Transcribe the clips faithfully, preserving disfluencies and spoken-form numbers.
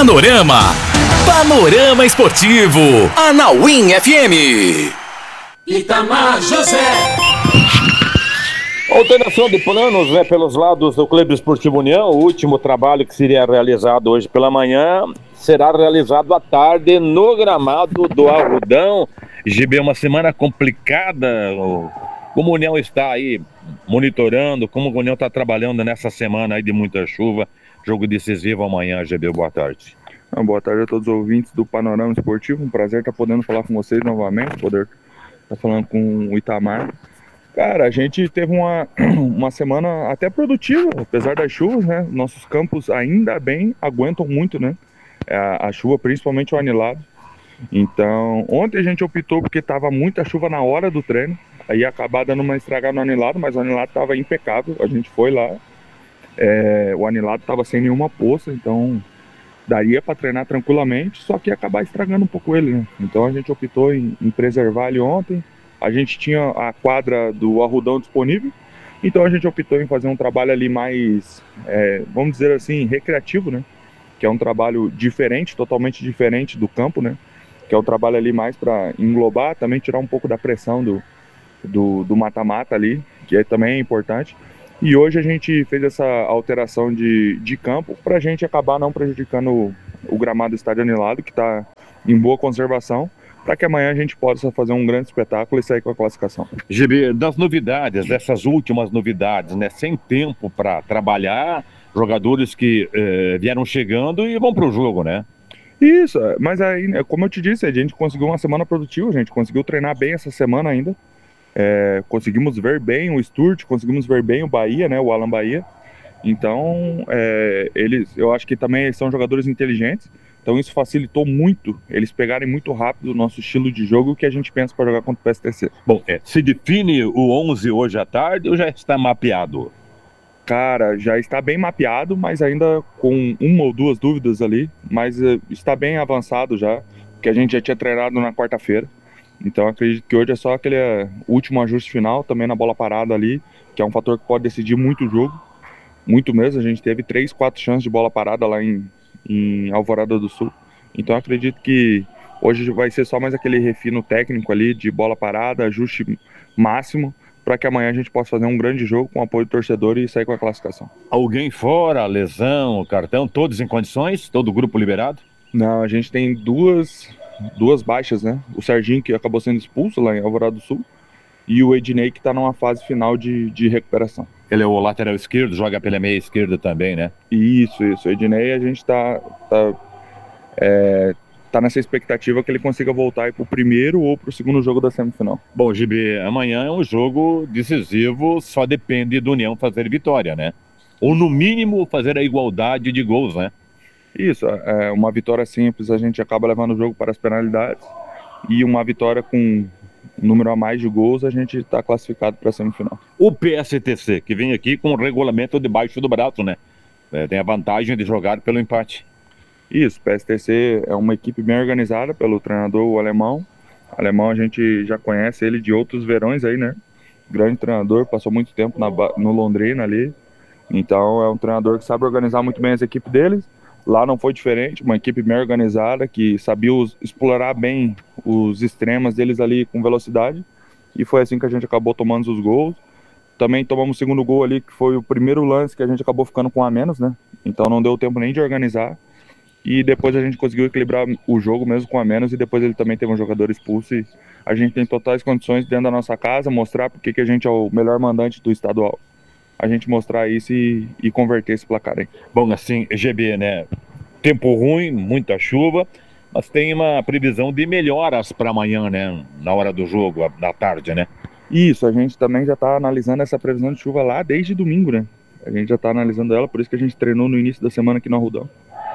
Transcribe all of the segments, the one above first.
Panorama. Panorama Esportivo. Anauim F M. Itamar José. Alteração de planos, né, pelos lados do Clube Esportivo União. O último trabalho que seria realizado hoje pela manhã será realizado à tarde no gramado do Arrudão. G B, uma semana complicada. Como a União está aí monitorando, como a União está trabalhando nessa semana aí de muita chuva. Jogo decisivo amanhã, G B, boa tarde. Ah, boa tarde a todos os ouvintes do Panorama Esportivo. Um prazer estar podendo falar com vocês novamente, poder estar falando com o Itamar. Cara, a gente teve uma, uma semana até produtiva, apesar das chuvas, né? Nossos campos ainda bem aguentam muito, né? A, a chuva, principalmente o anilado. Então, ontem a gente optou porque estava muita chuva na hora do treino, aí ia acabar dando uma estragada no anilado, mas o anilado estava impecável. A gente foi lá, é, o anilado estava sem nenhuma poça, então daria para treinar tranquilamente, só que ia acabar estragando um pouco ele, né? Então a gente optou em, em preservar ele ontem. A gente tinha a quadra do Arrudão disponível, então a gente optou em fazer um trabalho ali mais, é, vamos dizer assim, recreativo, né? Que é um trabalho diferente, totalmente diferente do campo, né? Que é o trabalho ali mais para englobar, também tirar um pouco da pressão do do do mata-mata ali, que é, também é importante. E hoje a gente fez essa alteração de, de campo para a gente acabar não prejudicando o, o gramado do estádio anilado, que está em boa conservação, para que amanhã a gente possa fazer um grande espetáculo e sair com a classificação. G B, das novidades, dessas últimas novidades, né? Sem tempo para trabalhar, jogadores que eh, vieram chegando e vão para o jogo, né? Isso, mas aí, como eu te disse, a gente conseguiu uma semana produtiva, a gente conseguiu treinar bem essa semana ainda. É, conseguimos ver bem o Sturt, conseguimos ver bem o Bahia, né? O Alan Bahia. Então, é, eles, eu acho que também são jogadores inteligentes. Então isso facilitou muito, eles pegarem muito rápido o nosso estilo de jogo que a gente pensa para jogar contra o P S T C. Bom, é, se define o onze hoje à tarde ou já está mapeado? Cara, já está bem mapeado, mas ainda com uma ou duas dúvidas ali, mas uh, está bem avançado já, porque a gente já tinha treinado na quarta-feira. Então acredito que hoje é só aquele uh, último ajuste final, também na bola parada ali, que é um fator que pode decidir muito o jogo, muito mesmo. A gente teve três, quatro chances de bola parada lá em em Alvorada do Sul, então acredito que hoje vai ser só mais aquele refino técnico ali de bola parada, ajuste máximo, para que amanhã a gente possa fazer um grande jogo com apoio do torcedor e sair com a classificação. Alguém fora, lesão, cartão, todos em condições? Todo o grupo liberado? Não, a gente tem duas, duas baixas, né? O Serginho, que acabou sendo expulso lá em Alvorada do Sul, e o Ednei, que está numa fase final de, de recuperação. Ele é o lateral esquerdo, joga pela meia esquerda também, né? Isso, isso. O Ednei, a gente tá, tá, é, tá nessa expectativa que ele consiga voltar para o primeiro ou para o segundo jogo da semifinal. Bom, G B, amanhã é um jogo decisivo, só depende do União fazer vitória, né? Ou no mínimo fazer a igualdade de gols, né? Isso, é uma vitória simples, a gente acaba levando o jogo para as penalidades, e uma vitória com número a mais de gols, a gente está classificado para a semifinal. O P S T C, que vem aqui com o regulamento debaixo do braço, né? É, tem a vantagem de jogar pelo empate. Isso, o P S T C é uma equipe bem organizada pelo treinador, o Alemão. O Alemão a gente já conhece ele de outros verões aí, né? Grande treinador, passou muito tempo na, no Londrina ali. Então é um treinador que sabe organizar muito bem as equipes deles. Lá não foi diferente, uma equipe bem organizada, que sabia os, explorar bem os extremos deles ali com velocidade, e foi assim que a gente acabou tomando os gols. Também tomamos o segundo gol ali, que foi o primeiro lance que a gente acabou ficando com um a menos, né? Então não deu tempo nem de organizar, e depois a gente conseguiu equilibrar o jogo mesmo com um a menos, e depois ele também teve um jogador expulso, e a gente tem totais condições dentro da nossa casa, mostrar porque que a gente é o melhor mandante do estadual. A gente mostrar isso e, e converter esse placar aí. Bom, assim, G B, né? Tempo ruim, muita chuva, mas tem uma previsão de melhoras para amanhã, né? Na hora do jogo, da tarde, né? Isso, a gente também já está analisando essa previsão de chuva lá desde domingo, né? A gente já está analisando ela, por isso que a gente treinou no início da semana aqui no Arrudão.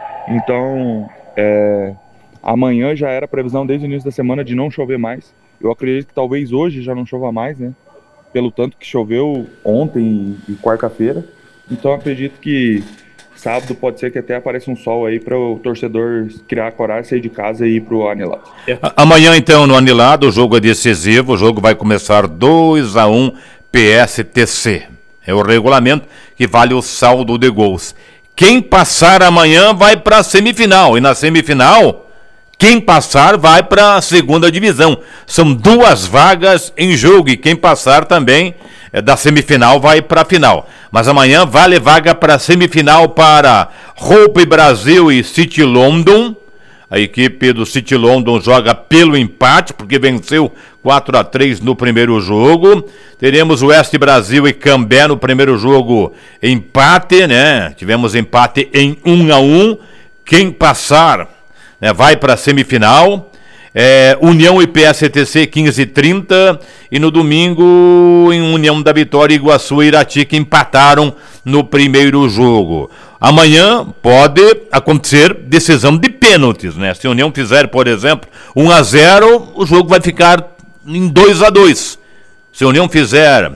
Então, é, amanhã já era a previsão desde o início da semana de não chover mais. Eu acredito que talvez hoje já não chova mais, né? Pelo tanto que choveu ontem e quarta-feira. Então acredito que sábado pode ser que até apareça um sol aí para o torcedor criar coragem, sair de casa e ir pro anilado. Amanhã então no anilado o jogo é decisivo, o jogo vai começar dois a um P S T C. É o regulamento que vale o saldo de gols. quem passar amanhã vai para a semifinal. E na semifinal, quem passar vai para a segunda divisão. São duas vagas em jogo e quem passar também é, da semifinal vai para a final. Mas amanhã vale vaga para a semifinal para Hope Brasil e City London. A equipe do City London joga pelo empate, porque venceu quatro a três no primeiro jogo. Teremos o Oeste Brasil e Cambé no primeiro jogo, empate, né? Tivemos empate em um a um. Quem passar, né, vai para a semifinal. É, União e P S T C quinze e trinta. E no domingo, em União da Vitória, Iguaçu e Irati, que empataram no primeiro jogo. Amanhã pode acontecer decisão de pênaltis, né? Se a União fizer, por exemplo, um a zero, o jogo vai ficar em dois a dois. Se a União fizer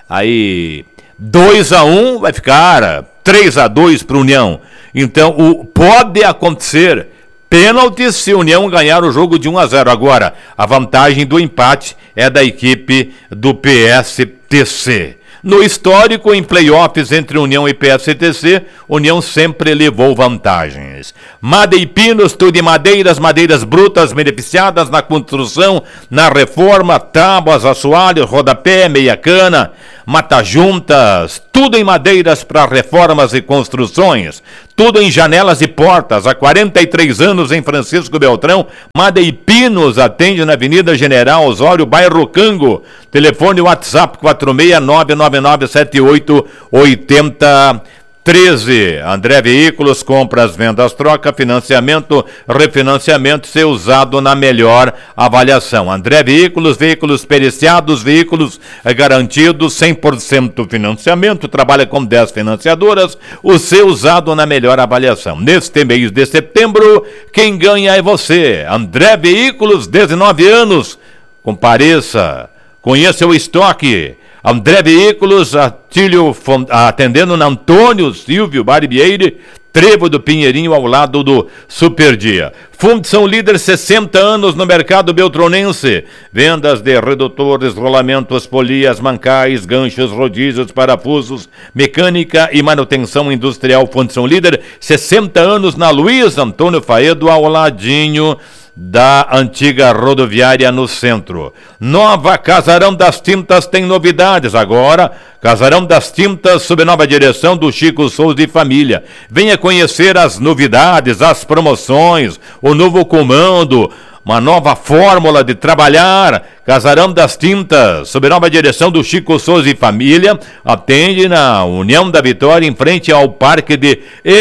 aí dois a um, vai ficar três a dois para a União. Então, o, pode acontecer pênaltis se a União ganhar o jogo de um a zero. Agora, a vantagem do empate é da equipe do P S T C. No histórico, em playoffs entre União e P S T C, União sempre levou vantagens. Madei Pinos, tudo em madeiras, madeiras brutas beneficiadas na construção, na reforma, tábuas, assoalhos, rodapé, meia cana, mata juntas, tudo em madeiras para reformas e construções, tudo em janelas e portas. Há quarenta e três anos em Francisco Beltrão, Madei Pinos atende na Avenida General Osório, bairro Cango. Telefone WhatsApp quatro seis nove nove nove sete oito oito zero um três. André Veículos, compras, vendas, troca, financiamento, refinanciamento, ser usado na melhor avaliação. André Veículos, veículos periciados, veículos garantidos, cem por cento financiamento, trabalha com dez financiadoras, o ser usado na melhor avaliação. Neste mês de setembro, quem ganha é você. André Veículos, dezenove anos, compareça, conheça o estoque. André Veículos, Atílio, atendendo na Antônio Silvio Barbieri, Trevo do Pinheirinho, ao lado do Superdia. Fundição Líder, sessenta anos no mercado beltronense. Vendas de redutores, rolamentos, polias, mancais, ganchos, rodízios, parafusos, mecânica e manutenção industrial. Fundição Líder, sessenta anos na Luiz Antônio Faedo, ao ladinho da antiga rodoviária no centro. Nova Casarão das Tintas tem novidades agora. Casarão das Tintas sob nova direção do Chico Souza e família. Venha conhecer as novidades, as promoções, o novo comando, uma nova fórmula de trabalhar. Casarão das Tintas, sob nova direção do Chico Souza e família, atende na União da Vitória, em frente ao Parque de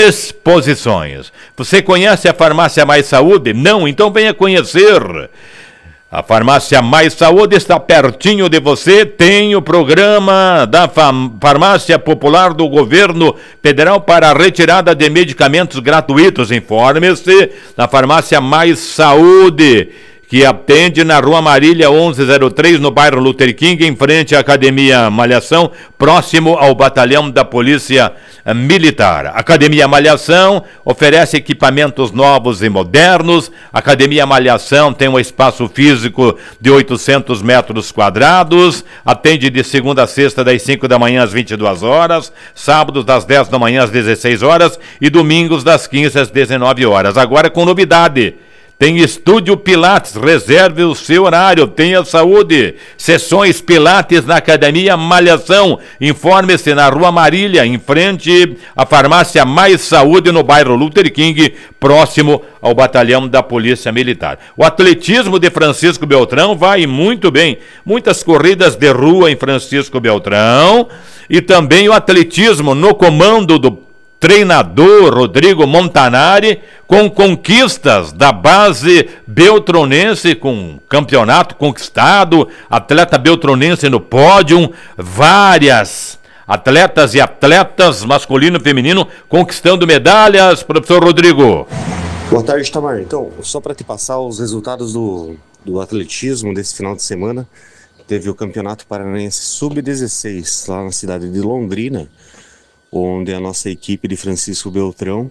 Exposições. Você conhece a Farmácia Mais Saúde? Não? Então venha conhecer. A Farmácia Mais Saúde está pertinho de você. Tem o programa da Farmácia Popular do Governo Federal para a retirada de medicamentos gratuitos. Informe-se na Farmácia Mais Saúde, que atende na Rua Marília onze zero três, no bairro Luther King, em frente à Academia Malhação, próximo ao batalhão da Polícia Militar. Academia Malhação oferece equipamentos novos e modernos. Academia Malhação tem um espaço físico de oitocentos metros quadrados, atende de segunda a sexta das cinco da manhã às vinte e duas horas, sábados das dez da manhã às dezesseis horas e domingos das quinze às dezenove horas. Agora com novidade. Tem Estúdio Pilates, reserve o seu horário, tenha saúde. Sessões Pilates na Academia Malhação. Informe-se na Rua Marília, em frente à Farmácia Mais Saúde, no bairro Luther King, próximo ao batalhão da Polícia Militar. O atletismo de Francisco Beltrão vai muito bem. Muitas corridas de rua em Francisco Beltrão. E também o atletismo no comando do treinador Rodrigo Montanari, com conquistas da base beltronense, com campeonato conquistado, atleta beltronense no pódio, várias atletas e atletas, masculino e feminino, conquistando medalhas. Professor Rodrigo. Boa tarde, Tamar. Então, só para te passar os resultados do, do atletismo desse final de semana, teve o Campeonato Paranaense sub dezesseis, lá na cidade de Londrina, onde a nossa equipe de Francisco Beltrão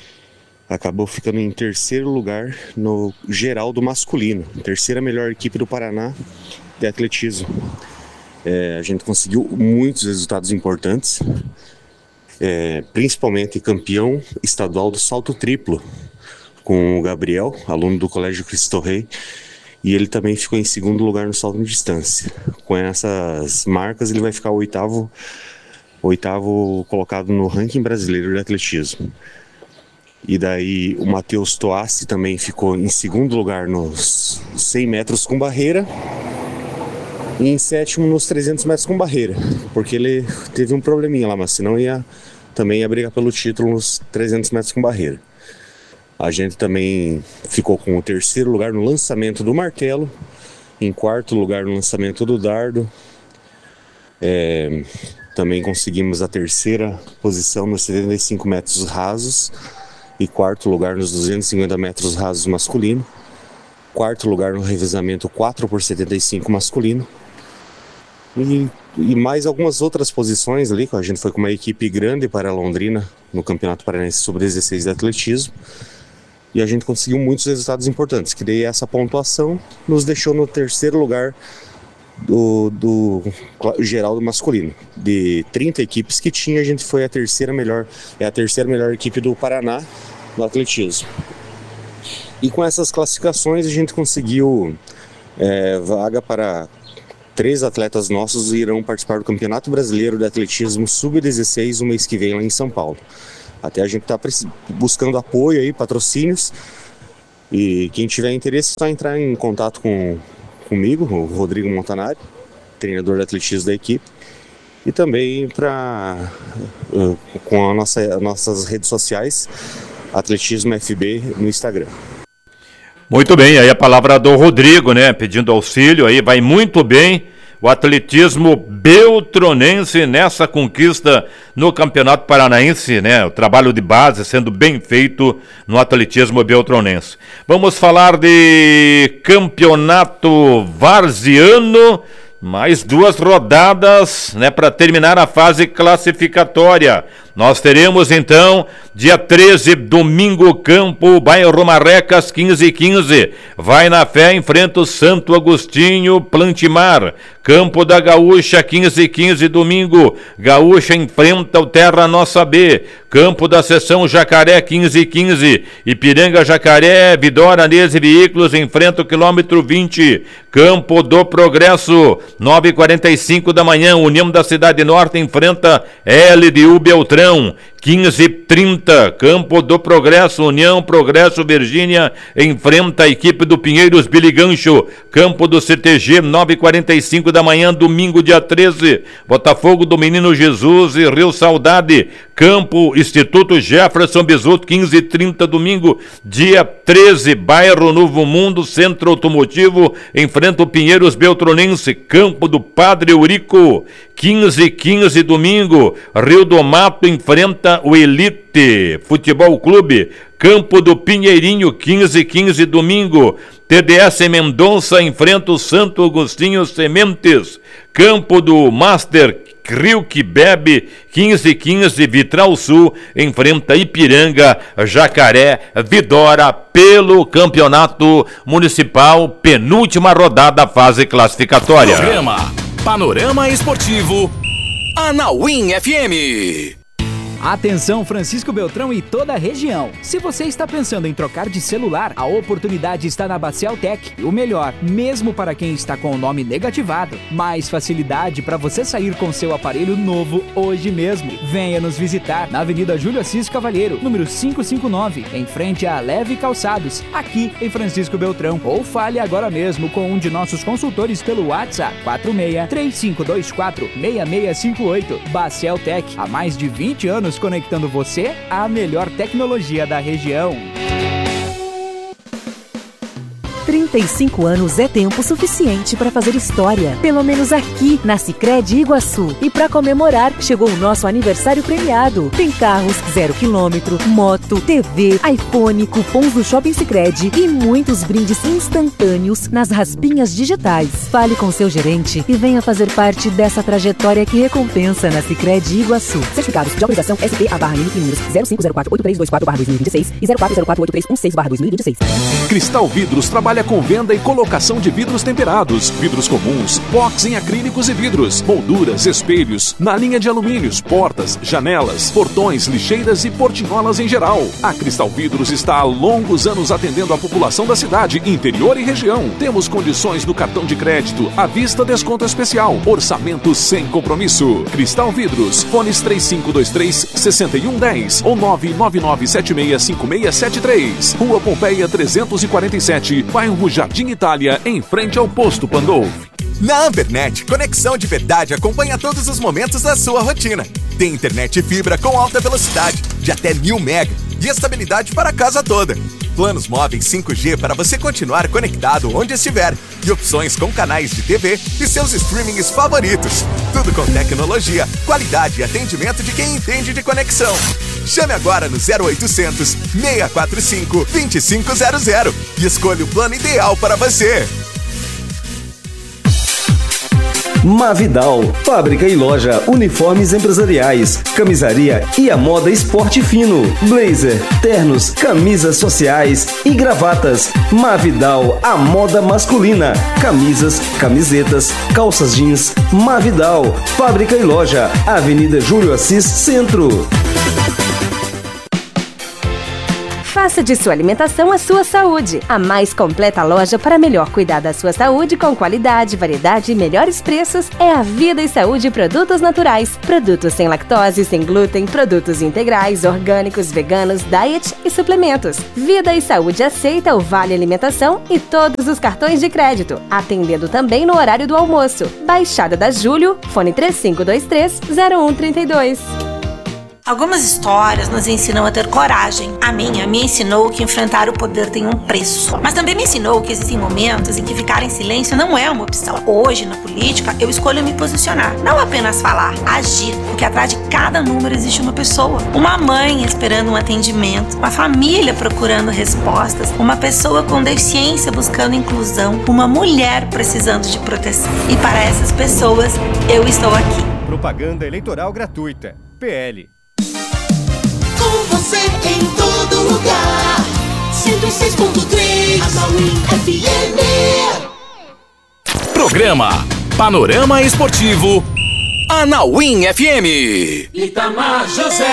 acabou ficando em terceiro lugar no geral do masculino, terceira melhor equipe do Paraná de atletismo. É, a gente conseguiu muitos resultados importantes, é, principalmente campeão estadual do salto triplo, com o Gabriel, aluno do Colégio Cristo Rei, e ele também ficou em segundo lugar no salto em distância. Com essas marcas, ele vai ficar o oitavo, oitavo colocado no ranking brasileiro de atletismo. E daí o Matheus Toassi também ficou em segundo lugar nos cem metros com barreira e em sétimo nos trezentos metros com barreira, porque ele teve um probleminha lá, mas senão ia, também ia brigar pelo título nos trezentos metros com barreira. A gente também ficou com o terceiro lugar no lançamento do martelo, em quarto lugar no lançamento do dardo. É, também conseguimos a terceira posição nos setenta e cinco metros rasos e quarto lugar nos duzentos e cinquenta metros rasos masculino. Quarto lugar no revezamento quatro por setenta e cinco masculino. E, e mais algumas outras posições ali, a gente foi com uma equipe grande para Londrina no Campeonato Paranaense sub dezesseis de atletismo. E a gente conseguiu muitos resultados importantes, que daí essa pontuação nos deixou no terceiro lugar do, do geral do masculino. De trinta equipes que tinha, a gente foi a terceira melhor, é a terceira melhor equipe do Paraná no atletismo. E com essas classificações a gente conseguiu é, vaga para três atletas nossos irão participar do Campeonato Brasileiro de Atletismo sub dezesseis o mês que vem lá em São Paulo. Até a gente está buscando apoio aí, patrocínios, e quem tiver interesse é só entrar em contato com, comigo, o Rodrigo Montanari, treinador de atletismo da equipe, e também pra, uh, com a nossa, nossas redes sociais, Atletismo F B no Instagram. Muito bem, aí a palavra do Rodrigo, né, pedindo auxílio, aí vai muito bem o atletismo beltronense nessa conquista no Campeonato Paranaense, né? O trabalho de base sendo bem feito no atletismo beltronense. Vamos falar de campeonato varziano, mais duas rodadas, né, para terminar a fase classificatória. Nós teremos então, dia treze, domingo, Campo, bairro Marrecas, quinze e quinze. Vai na fé, enfrenta o Santo Agostinho Plantimar. Campo da Gaúcha, quinze e quinze, domingo. Gaúcha enfrenta o Terra Nossa B. Campo da Seção Jacaré, quinze e quinze. Ipiranga Jacaré, Vidora Nese Veículos enfrenta o quilômetro vinte. Campo do Progresso, nove e quarenta e cinco da manhã. União da Cidade Norte enfrenta L D U Beltrão. quinze e trinta, Campo do Progresso, União Progresso Virgínia enfrenta a equipe do Pinheiros Billy Gancho. Campo do C T G, nove e quarenta e cinco da manhã, domingo, dia treze. Botafogo do Menino Jesus e Rio Saudade. Campo Instituto Jefferson Bisoto, quinze e trinta, domingo, dia treze. Bairro Novo Mundo, Centro Automotivo enfrenta o Pinheiros Beltronense. Campo do Padre Eurico, quinze e quinze, domingo. Rio do Mato enfrenta o Elite Futebol Clube. Campo do Pinheirinho, quinze e quinze, domingo. T D S Mendonça enfrenta o Santo Agostinho Sementes. Campo do Master Rio que Bebe, quinze e quinze, Vitral Sul enfrenta Ipiranga, Jacaré, Vidora pelo Campeonato Municipal, penúltima rodada, fase classificatória. Programa Panorama Esportivo, Anauim F M. Atenção, Francisco Beltrão e toda a região. Se você está pensando em trocar de celular, a oportunidade está na Bacial Tech. E o melhor, mesmo para quem está com o nome negativado, mais facilidade para você sair com seu aparelho novo hoje mesmo. Venha nos visitar na Avenida Júlio Assis Cavalheiro, número quinhentos e cinquenta e nove, em frente à Leve Calçados, aqui em Francisco Beltrão. Ou fale agora mesmo com um de nossos consultores pelo WhatsApp quatro seis três cinco dois quatro seis seis cinco oito. Bacial Tech, há mais de vinte anos conectando você à melhor tecnologia da região. trinta e cinco anos é tempo suficiente para fazer história, pelo menos aqui na Sicredi Iguaçu. E para comemorar, chegou o nosso aniversário premiado. Tem carros zero quilômetro, moto, T V, iPhone, cupons do Shopping Sicredi e muitos brindes instantâneos nas raspinhas digitais. Fale com seu gerente e venha fazer parte dessa trajetória que recompensa na Sicredi Iguaçu. Certificados de autorização S P A barra N números zero cinco zero quatro oito três dois quatro barra dois mil e vinte e seis e zero quatro zero quatro oito três um seis barra dois mil e vinte e seis. Cristal Vidros trabalha trabalha com venda e colocação de vidros temperados, vidros comuns, box em acrílicos e vidros, molduras, espelhos, na linha de alumínios, portas, janelas, portões, lixeiras e portinholas em geral. A Cristal Vidros está há longos anos atendendo a população da cidade, interior e região. Temos condições no cartão de crédito, à vista desconto especial, orçamento sem compromisso. Cristal Vidros, fones três cinco dois três, seis um um zero ou nove nove nove sete seis cinco seis sete três. Rua Pompeia trezentos e quarenta e sete, bairro Jardim Itália, em frente ao Posto Pandolf. Na Ampernet, conexão de verdade acompanha todos os momentos da sua rotina. Tem internet fibra com alta velocidade, de até mil mega, e estabilidade para a casa toda. Planos móveis cinco G para você continuar conectado onde estiver. E opções com canais de T V e seus streamings favoritos. Tudo com tecnologia, qualidade e atendimento de quem entende de conexão. Chame agora no zero oitocentos, seis quatro cinco, dois cinco zero zero e escolha o plano ideal para você. Mavidal, fábrica e loja, uniformes empresariais, camisaria e a moda esporte fino, blazer, ternos, camisas sociais e gravatas. Mavidal, a moda masculina, camisas, camisetas, calças jeans. Mavidal, fábrica e loja, Avenida Júlio Assis, Centro. Faça de sua alimentação a sua saúde. A mais completa loja para melhor cuidar da sua saúde com qualidade, variedade e melhores preços é a Vida e Saúde Produtos Naturais. Produtos sem lactose, sem glúten, produtos integrais, orgânicos, veganos, diet e suplementos. Vida e Saúde aceita o Vale Alimentação e todos os cartões de crédito, atendendo também no horário do almoço. Baixada da Júlio, fone três cinco dois três, zero um três dois. Algumas histórias nos ensinam a ter coragem. A minha me ensinou que enfrentar o poder tem um preço. Mas também me ensinou que existem momentos em que ficar em silêncio não é uma opção. Hoje, na política, eu escolho me posicionar. Não apenas falar, agir. Porque atrás de cada número existe uma pessoa. Uma mãe esperando um atendimento. Uma família procurando respostas. Uma pessoa com deficiência buscando inclusão. Uma mulher precisando de proteção. E para essas pessoas, eu estou aqui. Propaganda eleitoral gratuita. P L. Com você em todo lugar. cento e seis ponto três Anauim F M. Programa Panorama Esportivo Anauim F M. Itamar José.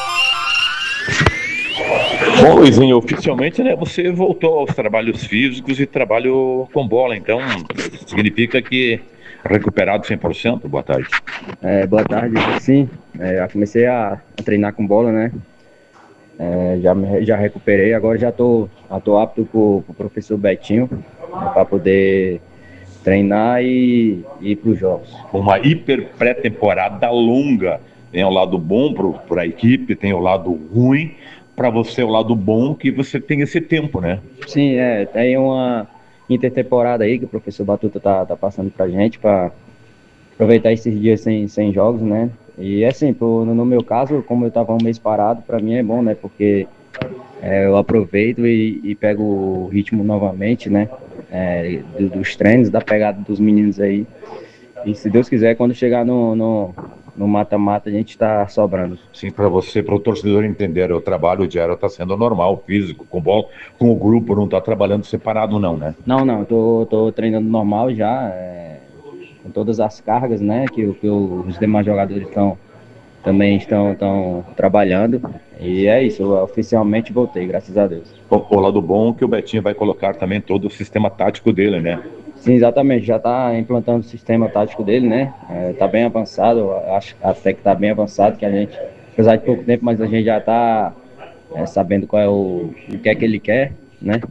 Bom, Luizinho, oficialmente, né, você voltou aos trabalhos físicos e trabalho com bola, então significa que recuperado cem por cento? Boa tarde. É, boa tarde, sim. É, já comecei a, a treinar com bola, né? É, já, já recuperei, agora já tô, já tô apto pro, pro professor Betinho, né, para poder treinar e, e ir pros jogos. Uma hiper pré-temporada longa. Tem o lado bom para a equipe, tem o lado ruim. Para você, o lado bom que você tem esse tempo, né? Sim, é, tem uma intertemporada aí que o professor Batuta tá, tá passando pra gente, para aproveitar esses dias sem, sem jogos, né? E assim, pro, no meu caso, como eu tava um mês parado, para mim é bom, né? Porque é, eu aproveito e, e pego o ritmo novamente, né? É, do, dos treinos, da pegada dos meninos aí. E se Deus quiser, quando chegar no, no, no mata-mata, a gente tá sobrando. Sim, para você, para o torcedor entender, o trabalho diário tá sendo normal, físico, com bola, com o grupo, não tá trabalhando separado não, né? Não, não, tô, tô treinando normal já, é, com todas as cargas, né, que, que os demais jogadores estão também estão, estão trabalhando. E é isso, eu oficialmente voltei, graças a Deus. O, o lado bom é que o Betinho vai colocar também todo o sistema tático dele, né? Sim, exatamente, já está implantando o sistema tático dele, né? Está é, bem avançado, acho até que está bem avançado, que a gente, apesar de pouco tempo, mas a gente já está é, sabendo qual é o, o que é que ele quer, né?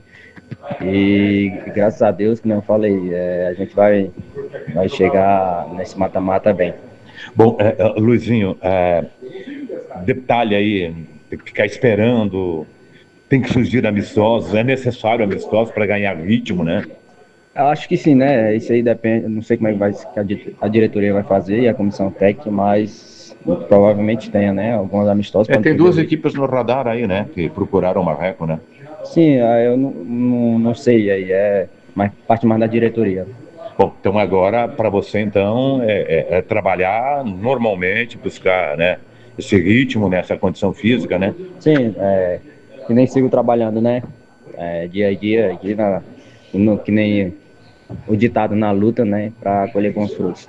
E graças a Deus, como eu falei, é, a gente vai, vai chegar nesse mata-mata bem. Bom, é, é, Luizinho, é, detalhe aí, tem que ficar esperando, tem que surgir amistosos, é necessário amistosos para ganhar ritmo, né? Eu acho que sim, né? Isso aí depende, não sei como é que vai, que a diretoria vai fazer e a comissão técnica, mas provavelmente tenha, né? Alguns amistosos. É, tem duas equipes no radar aí, né? Que procuraram o Marreco, né? Sim, eu não, não, não sei aí, é mais, parte mais da diretoria. Bom, então agora para você então é, é, é trabalhar normalmente, buscar, né, esse ritmo, né, essa condição física, né? Sim, é, que nem sigo trabalhando, né? É, dia a dia aqui na, no, que nem o ditado na luta, né, para colher bons frutos.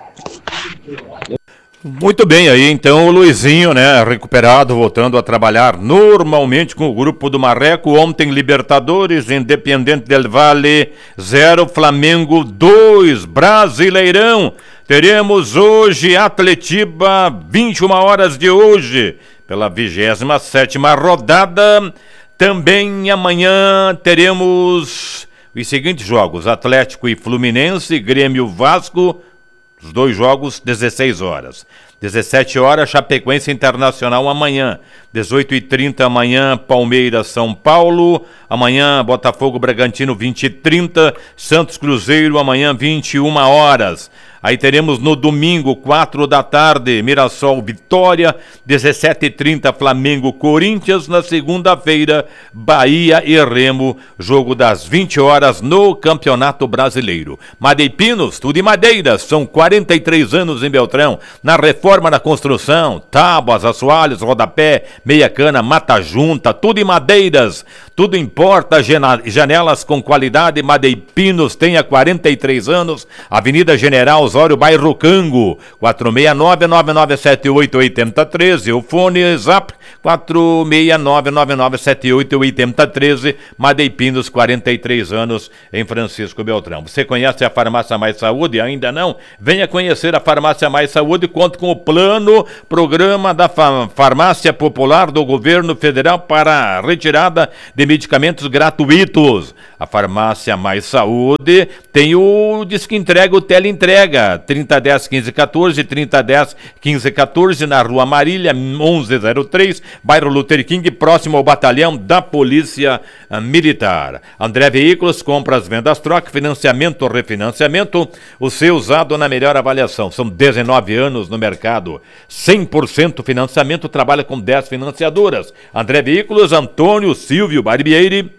Muito bem, aí então o Luizinho, né, recuperado, voltando a trabalhar normalmente com o grupo do Marreco. Ontem Libertadores, Independente del Valle zero, Flamengo dois, Brasileirão. Teremos hoje Atletiba, vinte e uma horas de hoje, pela vigésima sétima rodada. Também amanhã teremos os seguintes jogos: Atlético e Fluminense, Grêmio Vasco. Os dois jogos, dezesseis horas. dezessete horas, Chapecoense Internacional amanhã. dezoito e trinta amanhã, Palmeiras, São Paulo. Amanhã, Botafogo, Bragantino, vinte e trinta. Santos Cruzeiro, amanhã, vinte e uma horas. Aí teremos no domingo, quatro da tarde, Mirassol, Vitória. dezessete e trinta, Flamengo, Corinthians. Na segunda-feira, Bahia e Remo. Jogo das vinte horas no Campeonato Brasileiro. Madeipinos, tudo em madeiras. São quarenta e três anos em Beltrão. Na reforma da construção, tábuas, assoalhos, rodapé, meia cana, mata junta, tudo em madeiras. Tudo em portas, janelas com qualidade. Madeipinos tem há quarenta e três anos. Avenida General Osório, bairro Cango, quatro seis nove, nove nove sete oito, oito zero um três. O fone Zap quatro seis nove, nove nove sete oito, oito zero um três. Madeipinos, quarenta e três anos em Francisco Beltrão. Você conhece a Farmácia Mais Saúde? Ainda não? Venha conhecer a Farmácia Mais Saúde. Conta com o plano, programa da Farmácia Popular do Governo Federal para a retirada de medicamentos gratuitos. A Farmácia Mais Saúde tem o Disque Entrega, o Teleentrega, trinta dez, quinze quatorze, trinta dez, quinze quatorze, na Rua Marília, onze zero três, bairro Luther King, próximo ao batalhão da Polícia Militar. André Veículos, compras, vendas, troca, financiamento, refinanciamento, o seu usado na melhor avaliação. São dezenove anos no mercado, cem por cento financiamento, trabalha com dez financiadoras. André Veículos, Antônio Silvio Barbieri,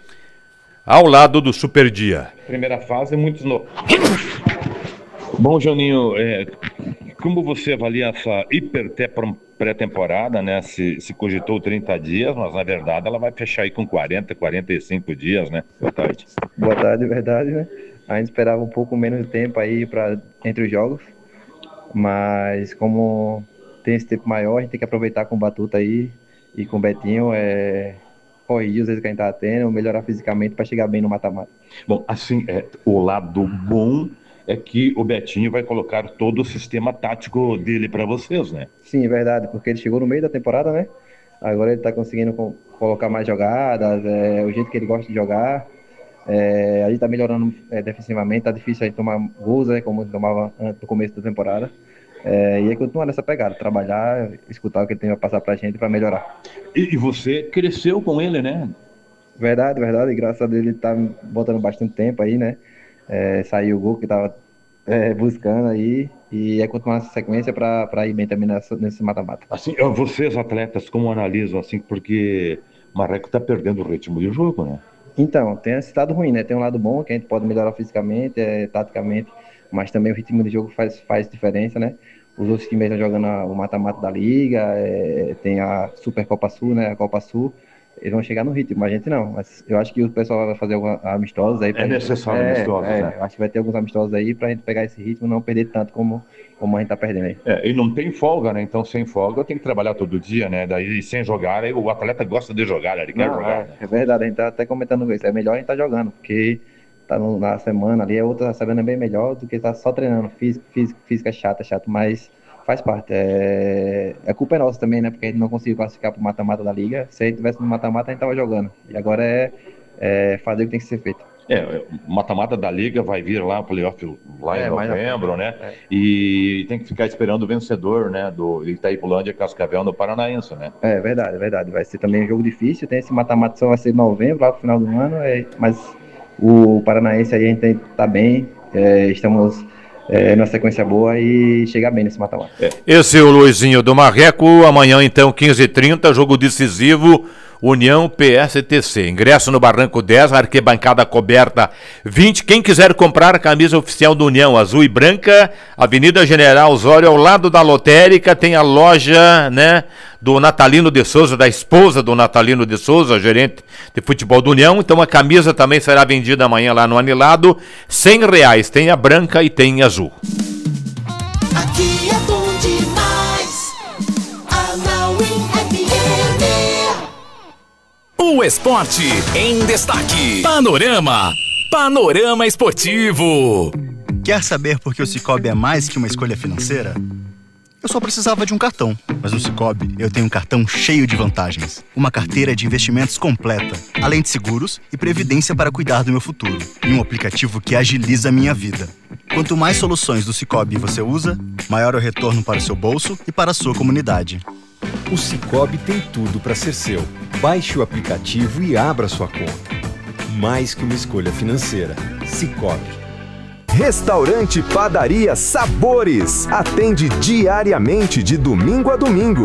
ao lado do Super Dia. Primeira fase, muitos no... Bom, Joninho, é, como você avalia essa hiper pré-temporada, né? Se, se cogitou trinta dias, mas na verdade ela vai fechar aí com quarenta, quarenta e cinco dias, né? Boa tarde. Boa tarde, verdade, né? A gente esperava um pouco menos tempo aí pra, entre os jogos, mas como tem esse tempo maior, a gente tem que aproveitar com o Batuta aí e com o Betinho, é... corrigir os vezes que a gente tá tendo, melhorar fisicamente para chegar bem no mata-mata. Bom, assim, é, o lado bom é que o Betinho vai colocar todo o sistema tático dele para vocês, né? Sim, é verdade, porque ele chegou no meio da temporada, né? Agora ele tá conseguindo co- colocar mais jogadas, é, o jeito que ele gosta de jogar. É, a gente tá melhorando é, defensivamente, tá difícil a gente tomar gols, né, como tomava antes do começo da temporada. É, e aí continuar nessa pegada, trabalhar, escutar o que ele tem a passar pra gente para melhorar. E, e você cresceu com ele, né? Verdade, verdade, e graças a Deus ele tá botando bastante tempo aí, né? É, saiu o gol que tava é, buscando aí, e é continuar essa sequência para ir bem também nessa, nesse mata-mata. Assim, vocês atletas, como analisam, assim, porque o Marreco tá perdendo o ritmo de jogo, né? Então, tem esse lado ruim, né? Tem um lado bom que a gente pode melhorar fisicamente, é, taticamente, mas também o ritmo de jogo faz, faz diferença, né? Os outros times estão jogando a, o mata-mata da Liga, é, tem a Super Copa Sul, né? A Copa Sul. Eles vão chegar no ritmo, mas a gente não. Mas eu acho que o pessoal vai fazer alguns amistosos aí. É necessário é, amistosos, é, né? Eu acho que vai ter alguns amistosos aí pra gente pegar esse ritmo e não perder tanto como, como a gente tá perdendo aí. É, e não tem folga, né? Então, sem folga, tem que trabalhar todo dia, né? Daí, sem jogar, aí o atleta gosta de jogar, né? Ele quer Não, jogar. É, é verdade, a gente tá até comentando isso. É melhor a gente tá jogando, porque tá no, na semana ali, a outra semana é bem melhor do que tá só treinando. Física, física, física é chata, chato, mas faz parte. É, a culpa é nossa também, né? Porque a gente não conseguiu classificar pro mata-mata da Liga. Se a gente tivesse no mata-mata, a gente tava jogando. E agora é, é fazer o que tem que ser feito. É, o mata-mata da Liga vai vir lá, o playoff lá É, em mais novembro, à né? frente, é. E tem que ficar esperando o vencedor, né? Do Itaipulândia Cascavel no Paranaense, né? É verdade, é verdade. Vai ser também um jogo difícil. Tem esse mata-mata só vai ser em novembro, lá pro final do ano. É, mas o Paranaense aí a gente tem, tá bem. É, estamos é, numa sequência boa e chegar bem nesse mata-mata. É. Esse é o Luizinho do Marreco. Amanhã, então, quinze e trinta, jogo decisivo. União P S T C. Ingresso no Barranco dez, arquibancada coberta vinte. Quem quiser comprar a camisa oficial do União, azul e branca, Avenida General Osório, ao lado da lotérica, tem a loja, né, do Natalino de Souza, da esposa do Natalino de Souza, gerente de futebol do União. Então a camisa também será vendida amanhã lá no Anilado, cem reais. Tem a branca e tem a azul. Aqui é bom demais. Anauim F M. O esporte em destaque. Panorama. Panorama Esportivo. Quer saber por que o Sicoob é mais que uma escolha financeira? Eu só precisava de um cartão, mas no Sicoob eu tenho um cartão cheio de vantagens. Uma carteira de investimentos completa, além de seguros e previdência para cuidar do meu futuro. E um aplicativo que agiliza a minha vida. Quanto mais soluções do Sicoob você usa, maior é o retorno para o seu bolso e para a sua comunidade. O Sicoob tem tudo para ser seu. Baixe o aplicativo e abra sua conta. Mais que uma escolha financeira. Sicoob. Restaurante Padaria Sabores. Atende diariamente de domingo a domingo.